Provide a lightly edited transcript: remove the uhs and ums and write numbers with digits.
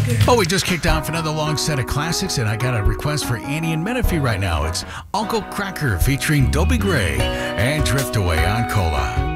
Oh, we just kicked off another long set of classics, and I got a request for Annie and Menifee right now. It's Uncle Cracker featuring Dobie Gray and Drift Away on Cola.